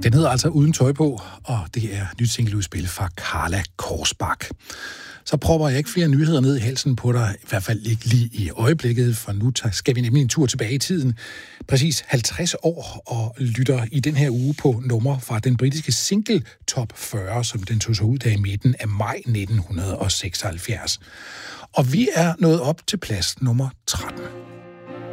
Den hedder altså Uden tøj på, og det er nyt singleudspil fra Karla Korsbak. Så propper jeg ikke flere nyheder ned i halsen på dig, i hvert fald ikke lige i øjeblikket, for nu skal vi nemlig en tur tilbage i tiden. Præcis 50 år og lytter i den her uge på nummer fra den britiske single Top 40, som den tog sig ud der i midten af maj 1976. Og vi er nået op til plads nummer 13.